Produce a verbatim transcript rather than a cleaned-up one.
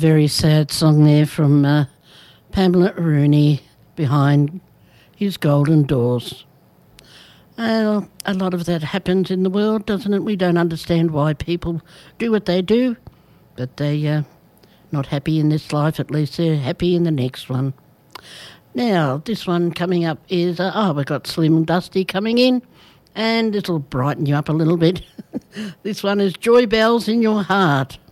Very sad song there from uh, Pamela Rooney, Behind His Golden Doors. Well, a lot of that happens in the world, doesn't it? We don't understand why people do what they do, but they uh, not happy in this life. At least they're happy in the next one. Now, this one coming up is, uh, oh, we've got Slim Dusty coming in, and this will brighten you up a little bit. This one is Joy Bells in Your Heart.